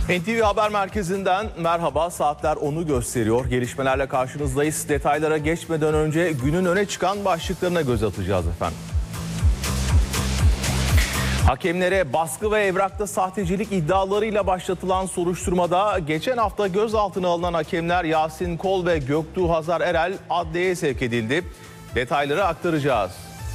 NTV Haber Merkezi'nden merhaba. Saatler 10'u gösteriyor. Gelişmelerle karşınızdayız. Detaylara geçmeden önce günün öne çıkan başlıklarına göz atacağız efendim. Hakemlere baskı ve evrakta sahtecilik iddialarıyla başlatılan soruşturmada geçen hafta gözaltına alınan hakemler Yasin Kol ve Göktuğ Hazar Erel adliyeye sevk edildi. Detayları aktaracağız.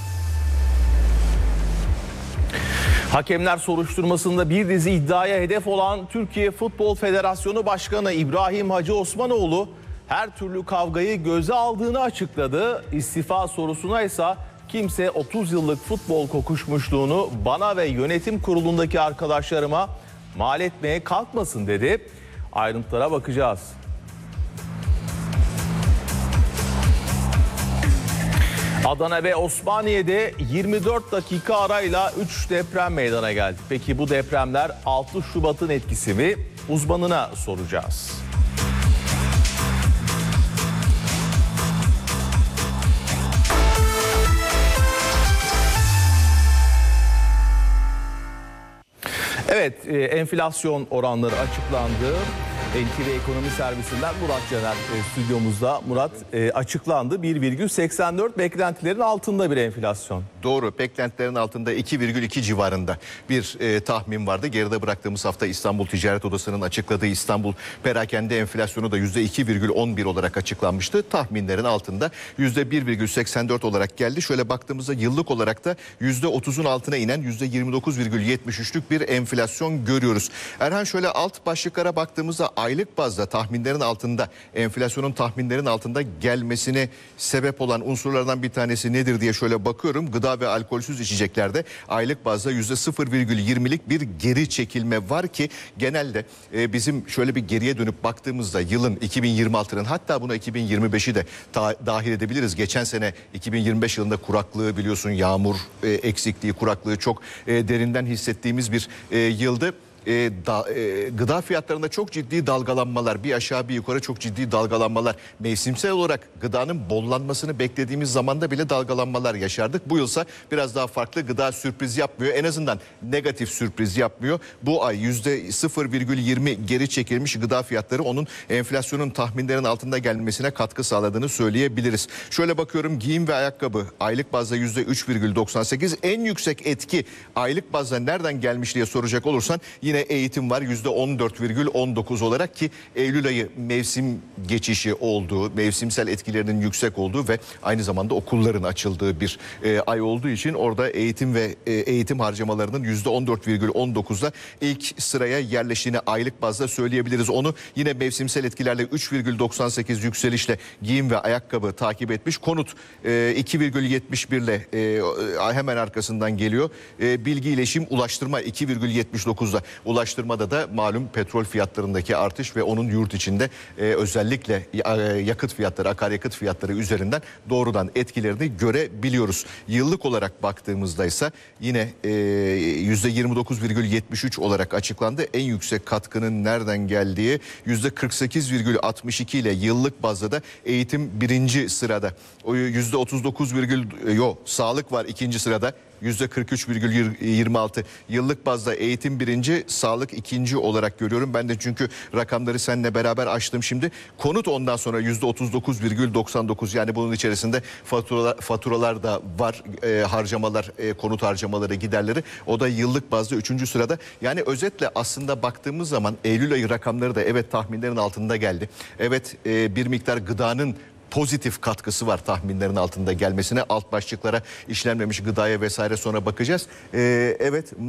Hakemler soruşturmasında bir dizi iddiaya hedef olan Türkiye Futbol Federasyonu Başkanı İbrahim Hacı Osmanoğlu her türlü kavgayı göze aldığını açıkladı. İstifa sorusuna ise kimse 30 yıllık futbol kokuşmuşluğunu bana ve yönetim kurulundaki arkadaşlarıma mal etmeye kalkmasın dedi. Ayrıntılara bakacağız. Adana ve Osmaniye'de 24 dakika arayla 3 deprem meydana geldi. Peki bu depremler 6 Şubat'ın etkisi mi? Uzmanına soracağız. Evet, enflasyon oranları açıklandı. NTV Ekonomi Servisinden Murat Caner stüdyomuzda. Murat, açıklandı. 1,84 beklentilerin altında bir enflasyon. Doğru, beklentilerin altında 2,2 civarında bir tahmin vardı. Geride bıraktığımız hafta İstanbul Ticaret Odası'nın açıkladığı İstanbul perakende enflasyonu da %2,11 olarak açıklanmıştı. Tahminlerin altında %1,84 olarak geldi. Şöyle baktığımızda yıllık olarak da %30'un altına inen %29,73'lük bir enflasyon görüyoruz. Erhan, şöyle alt başlıklara baktığımızda aylık bazda tahminlerin altında, enflasyonun tahminlerin altında gelmesine sebep olan unsurlardan bir tanesi nedir diye şöyle bakıyorum. Gıda ve alkolsüz içeceklerde aylık bazda %0,20'lik bir geri çekilme var ki genelde bizim şöyle bir geriye dönüp baktığımızda yılın 2026'nın, hatta buna 2025'i de dahil edebiliriz. Geçen sene 2025 yılında kuraklığı biliyorsun, yağmur eksikliği, kuraklığı çok derinden hissettiğimiz bir yıldı. Gıda fiyatlarında çok ciddi dalgalanmalar, bir aşağı bir yukarı çok ciddi dalgalanmalar, mevsimsel olarak gıdanın bollanmasını beklediğimiz zamanda bile dalgalanmalar yaşardık. Bu yılsa biraz daha farklı, gıda sürpriz yapmıyor, en azından negatif sürpriz yapmıyor. Bu ay %0,20 geri çekilmiş gıda fiyatları onun enflasyonun tahminlerin altında gelmesine katkı sağladığını söyleyebiliriz. Şöyle bakıyorum, giyim ve ayakkabı aylık bazda %3,98, en yüksek etki aylık bazda nereden gelmiş diye soracak olursan yine eğitim var %14,19 olarak, ki Eylül ayı mevsim geçişi olduğu, mevsimsel etkilerinin yüksek olduğu ve aynı zamanda okulların açıldığı bir ay olduğu için orada eğitim ve eğitim harcamalarının %14,19'da ilk sıraya yerleştiğini aylık bazda söyleyebiliriz. Onu yine mevsimsel etkilerle 3,98 yükselişle giyim ve ayakkabı takip etmiş. Konut 2,71 ile hemen arkasından geliyor. Bilgi, iletişim, ulaştırma 2,79'da. Ulaştırmada da malum petrol fiyatlarındaki artış ve onun yurt içinde özellikle yakıt fiyatları, akaryakıt fiyatları üzerinden doğrudan etkilerini görebiliyoruz. Yıllık olarak baktığımızda ise yine %29,73 olarak açıklandı. En yüksek katkının nereden geldiği %48,62 ile yıllık bazda da eğitim birinci sırada. O %39, sağlık var ikinci sırada. %43,26 yıllık bazda eğitim birinci, sağlık ikinci olarak görüyorum. Ben de çünkü rakamları seninle beraber açtım şimdi. Konut ondan sonra %39,99, yani bunun içerisinde faturalar da var, harcamalar, konut harcamaları, giderleri. O da yıllık bazda üçüncü sırada. Yani özetle aslında baktığımız zaman Eylül ayı rakamları da evet tahminlerin altında geldi. Evet, bir miktar gıdanın pozitif katkısı var tahminlerin altında gelmesine. Alt başlıklara, işlenmemiş gıdaya vesaire sonra bakacağız. Evet.